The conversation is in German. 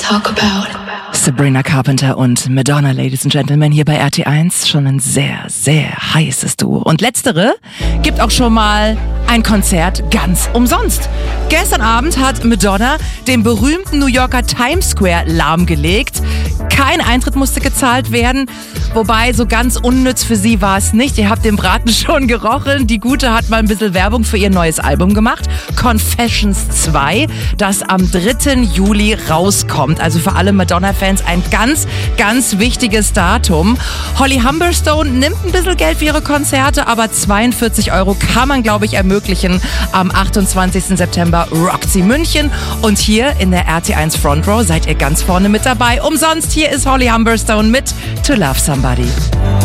talk about. Sabrina Carpenter und Madonna, Ladies and Gentlemen, hier bei RT1. Schon ein sehr, sehr heißes Duo. Und letztere gibt auch schon mal ein Konzert ganz umsonst. Gestern Abend hat Madonna den berühmten New Yorker Times Square lahmgelegt. Kein Eintritt musste gezahlt werden, wobei so ganz unnütz für sie war es nicht. Ihr habt den Braten schon gerochen. Die Gute hat mal ein bisschen Werbung für ihr neues Album gemacht, Confessions 2, das am 3. Juli rauskommt. Also für alle Madonna-Fans ein ganz, ganz wichtiges Datum. Holly Humberstone nimmt ein bisschen Geld für ihre Konzerte, aber 42 € kann man, glaube ich, ermöglichen. Am 28. September rockt sie München und hier in der RT1 Front Row seid ihr ganz vorne mit dabei. Umsonst, hier ist Holly Humberstone mit To Love Somebody.